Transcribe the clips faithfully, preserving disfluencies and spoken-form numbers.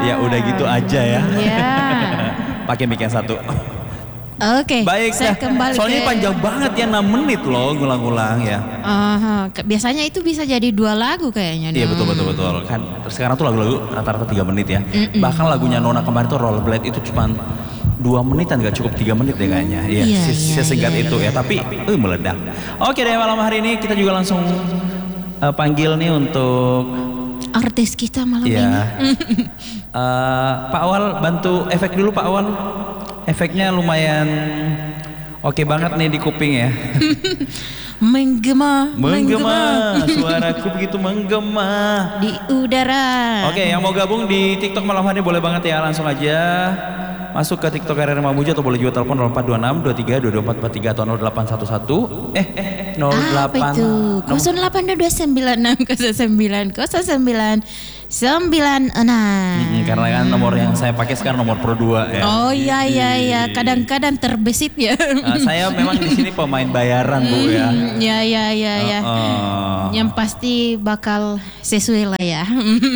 Ya udah gitu aja ya. Ya. Pakai mic yang satu. Oke, baik, saya nah, kembali soalnya ke... panjang banget ya, enam menit loh ngulang-ngulang ya. Uh, biasanya itu bisa jadi dua lagu kayaknya. Iya betul betul betul kan. Sekarang tuh lagu-lagu rata-rata tiga menit ya. Mm-mm. Bahkan lagunya Nona kemarin tuh Rollerblade itu cuma dua menitan, gak cukup tiga menit deh kayaknya. Iya, iya, iya sesingkat iya, itu iya. ya. Tapi uh, meledak. Oke deh, malam hari ini kita juga langsung uh, panggil nih untuk artis kita malam ya. ini. uh, Pak Awal bantu efek dulu Pak Awal. Efeknya lumayan oke okay banget nih di kuping ya. Menggema, menggema, suaraku begitu menggema di udara. Oke, okay, yang mau gabung di TikTok malam hari boleh banget ya, langsung aja masuk ke TikTok R R Mamuju atau boleh juga telepon nol empat dua enam dua tiga dua dua empat empat tiga atau nol delapan satu satu eh nol delapan apa itu? nol delapan dua sembilan enam nol sembilan nol sembilan sembilan enam. Hmm, karena kan nomor yang saya pakai sekarang nomor Pro dua ya. Oh iya iya iya, kadang-kadang terbesit ya. Uh, saya memang di sini pemain bayaran Bu ya. Ya ya ya ya. Uh, uh. Yang pasti bakal sesuai lah ya.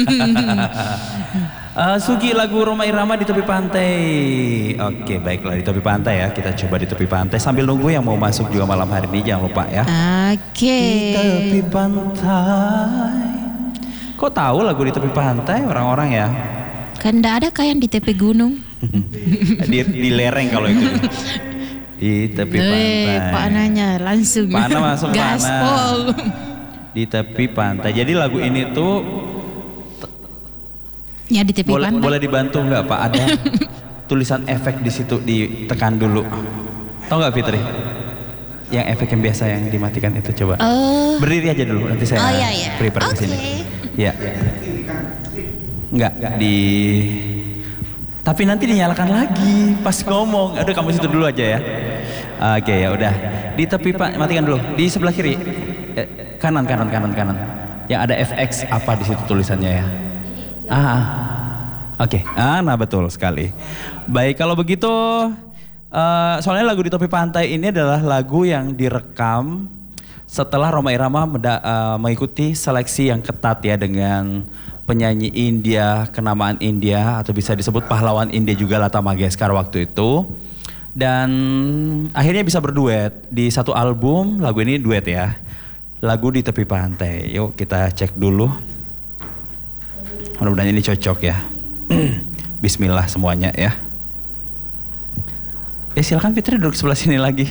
Uh, Sugi lagu Rhoma Irama di tepi pantai. Oke, baiklah di tepi pantai ya. Kita coba di tepi pantai sambil nunggu yang mau masuk juga malam hari ini, jangan lupa ya. Oke. Di tepi pantai. Kok tahu lagu di tepi pantai orang-orang ya? Kan enggak ada kayak di tepi gunung. di, di lereng kalau itu. Di tepi pantai. Eh, Pak Ananya langsung. Pak Ana langsung gaspol. Di tepi pantai. Jadi lagu ini tuh ya di tepi boleh, pantai. Boleh dibantu nggak Pak? Ada tulisan efek di situ, ditekan dulu. Tahu nggak Fitri? Yang efek yang biasa yang dimatikan itu coba. Oh. Berdiri aja dulu, nanti saya oh, iya, iya. prepare okay. ke sini. Ya. Nggak di. Tapi nanti dinyalakan lagi pas ngomong. Aduh, kamu situ dulu aja ya. Oke, ya udah. Di tepi Pak, matikan dulu. Di sebelah kiri. Eh, kanan kanan kanan kanan. Yang ada F X apa di situ tulisannya ya? Ah, oke, okay. ah, nah betul sekali. Baik, kalau begitu, uh, soalnya lagu di tepi pantai ini adalah lagu yang direkam setelah Rhoma Irama meda, uh, mengikuti seleksi yang ketat ya dengan penyanyi India, kenamaan India atau bisa disebut pahlawan India juga Lata Mangeshkar waktu itu. Dan akhirnya bisa berduet di satu album, lagu ini duet ya. Lagu di tepi pantai. Yuk kita cek dulu. Mudah-mudahan ini cocok ya. Bismillah semuanya ya. Eh silakan Fitri duduk sebelah sini lagi.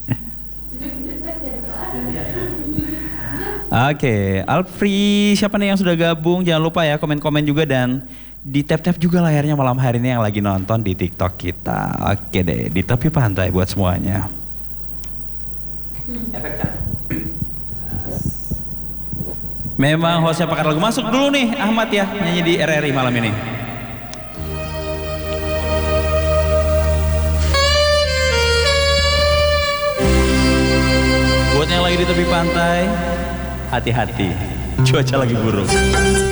Oke, okay. Alfri, siapa nih yang sudah gabung? Jangan lupa ya komen-komen juga dan di tap-tap juga layarnya malam hari ini yang lagi nonton di TikTok kita. Oke okay deh, di tepi pantai buat semuanya. Efek kan? Memang hostnya pakar lagu. Masuk dulu nih Ahmad ya, nyanyi di R R I malam ini. Buat yang lagi di tepi pantai, hati-hati, cuaca lagi buruk.